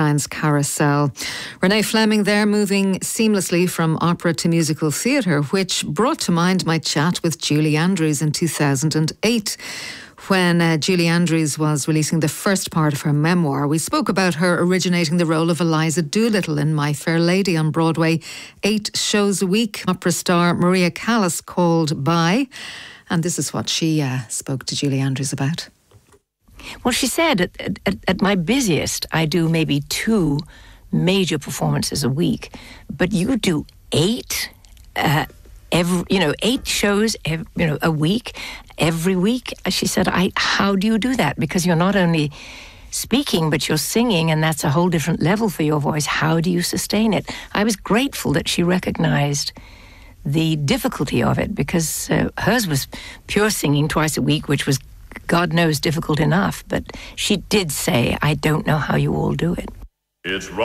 Bernstein's Carousel. Renee Fleming there, moving seamlessly from opera to musical theatre, which brought to mind my chat with Julie Andrews in 2008. When Julie Andrews was releasing the first part of her memoir. We spoke about her originating the role of Eliza Doolittle in My Fair Lady on Broadway, 8 shows a week. Opera star Maria Callas called by, and this is what she spoke to Julie Andrews about. Well, she said, at my busiest, I do maybe 2 major performances a week, but you do 8 8 shows, a week, every week. She said, how do you do that? Because you're not only speaking, but you're singing, and that's a whole different level for your voice. How do you sustain it? I was grateful that she recognized the difficulty of it, because hers was pure singing twice a week, which was, God knows, difficult enough. But she did say, I don't know how you all do it. It's